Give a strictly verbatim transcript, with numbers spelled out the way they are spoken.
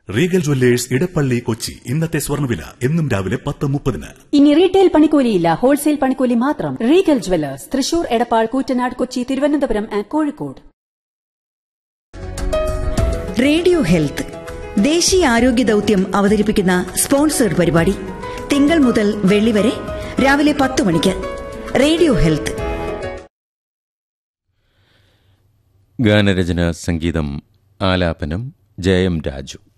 Regal Jewellers Edappally Kochi. ഇന്നത്തെ സ്വർണ്ണവില എന്നും രാവിലെ പത്ത് മുപ്പതിന്. ഇനി റീറ്റെയിൽ പണിക്കൂലിയില്ല, ഹോൾസെയിൽ പണിക്കൂലി മാത്രം. Regal Jewellers, Thrissur, Edappal, Koottanad, Kochi, Thiruvananthapuram and Kozhikode. Radio health ദേശീയ ആരോഗ്യ ദൌത്യം അവതരിപ്പിക്കുന്ന സ്പോൺസേഡ് പരിപാടി തിങ്കൾ മുതൽ വെള്ളി വരെ രാവിലെ പത്ത് മണിക്ക്. Radio health. ഗാനരചന, സംഗീതം, ആലാപനം ജയം രാജു.